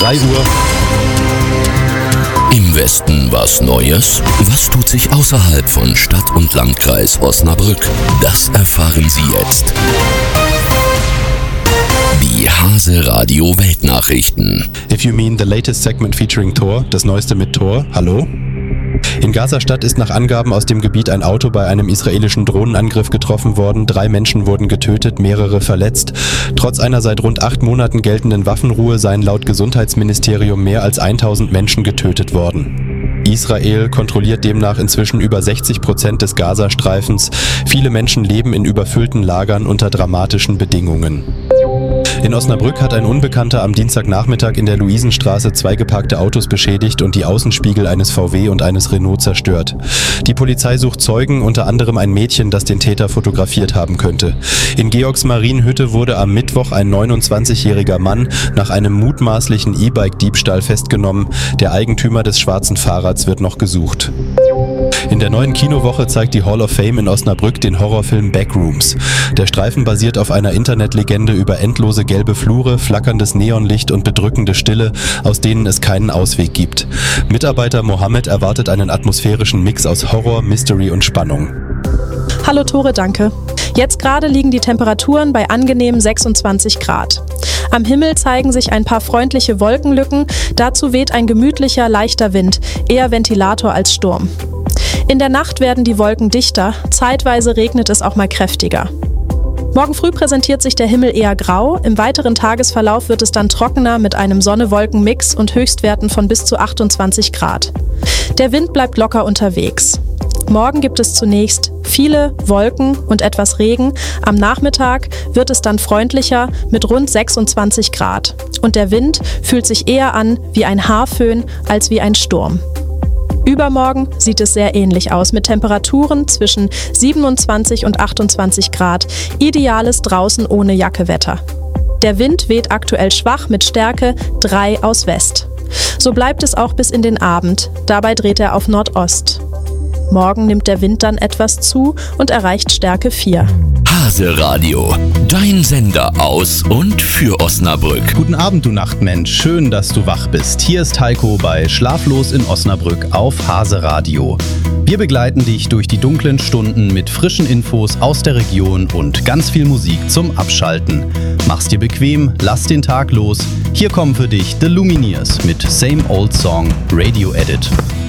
3 Uhr. Im Westen was Neues? Was tut sich außerhalb von Stadt und Landkreis Osnabrück? Das erfahren Sie jetzt. Die Hase Radio Weltnachrichten. If you mean the latest segment featuring Thor, das neueste mit Thor, hallo? In Gaza-Stadt ist nach Angaben aus dem Gebiet ein Auto bei einem israelischen Drohnenangriff getroffen worden. 3 Menschen wurden getötet, mehrere verletzt. Trotz einer seit rund 8 Monaten geltenden Waffenruhe seien laut Gesundheitsministerium mehr als 1000 Menschen getötet worden. Israel kontrolliert demnach inzwischen über 60% des Gazastreifens. Viele Menschen leben in überfüllten Lagern unter dramatischen Bedingungen. In Osnabrück hat ein Unbekannter am Dienstagnachmittag in der Luisenstraße 2 geparkte Autos beschädigt und die Außenspiegel eines VW und eines Renault zerstört. Die Polizei sucht Zeugen, unter anderem ein Mädchen, das den Täter fotografiert haben könnte. In Georgsmarienhütte wurde am Mittwoch ein 29-jähriger Mann nach einem mutmaßlichen E-Bike-Diebstahl festgenommen. Der Eigentümer des schwarzen Fahrrads wird noch gesucht. In der neuen Kinowoche zeigt die Hall of Fame in Osnabrück den Horrorfilm Backrooms. Der Streifen basiert auf einer Internetlegende über endlose gelbe Flure, flackerndes Neonlicht und bedrückende Stille, aus denen es keinen Ausweg gibt. Mitarbeiter Mohammed erwartet einen atmosphärischen Mix aus Horror, Mystery und Spannung. Hallo Tore, danke. Jetzt gerade liegen die Temperaturen bei angenehmen 26 Grad. Am Himmel zeigen sich ein paar freundliche Wolkenlücken, dazu weht ein gemütlicher, leichter Wind, eher Ventilator als Sturm. In der Nacht werden die Wolken dichter, zeitweise regnet es auch mal kräftiger. Morgen früh präsentiert sich der Himmel eher grau, im weiteren Tagesverlauf wird es dann trockener mit einem Sonne-Wolken-Mix und Höchstwerten von bis zu 28 Grad. Der Wind bleibt locker unterwegs. Morgen gibt es zunächst viele Wolken und etwas Regen. Am Nachmittag wird es dann freundlicher mit rund 26 Grad. Und der Wind fühlt sich eher an wie ein Haarföhn als wie ein Sturm. Übermorgen sieht es sehr ähnlich aus, mit Temperaturen zwischen 27 und 28 Grad. Ideales draußen ohne Jacke-Wetter. Der Wind weht aktuell schwach mit Stärke 3 aus West. So bleibt es auch bis in den Abend. Dabei dreht er auf Nordost. Morgen nimmt der Wind dann etwas zu und erreicht Stärke 4. Hase Radio, dein Sender aus und für Osnabrück. Guten Abend, du Nachtmensch. Schön, dass du wach bist. Hier ist Heiko bei Schlaflos in Osnabrück auf Hase Radio. Wir begleiten dich durch die dunklen Stunden mit frischen Infos aus der Region und ganz viel Musik zum Abschalten. Mach's dir bequem, lass den Tag los. Hier kommen für dich The Lumineers mit Same Old Song Radio Edit.